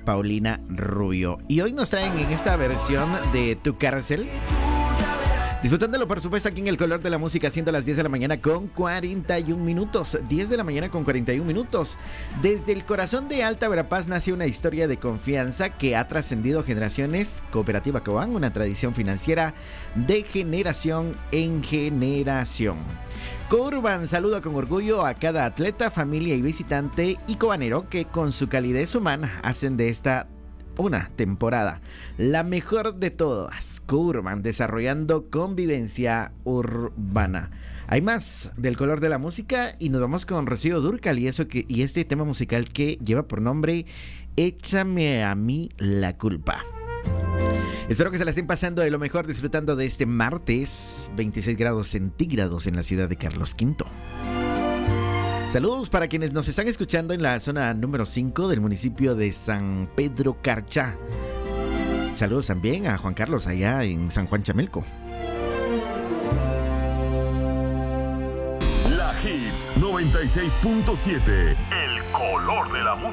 Paulina Rubio. Y hoy nos traen en esta versión de Tu Cárcel, disfrutándolo por supuesto aquí en El Color de la Música, siendo las 10 de la mañana con 41 minutos. 10 de la mañana con 41 minutos. Desde el corazón de Alta Verapaz nace una historia de confianza que ha trascendido generaciones. Cooperativa Cobán, una tradición financiera de generación en generación. Courban saluda con orgullo a cada atleta, familia y visitante y cobanero que con su calidez humana hacen de esta una temporada la mejor de todas. Courban, desarrollando convivencia urbana. Hay más del Color de la Música y nos vamos con Rocío Dúrcal y este tema musical que lleva por nombre Échame a mí la culpa. Espero que se la estén pasando de lo mejor, disfrutando de este martes, 26 grados centígrados en la ciudad de Carlos V. Saludos para quienes nos están escuchando en la zona número 5 del municipio de San Pedro Carchá. Saludos también a Juan Carlos allá en San Juan Chamelco. La Hits 96.7, El Color de la Música.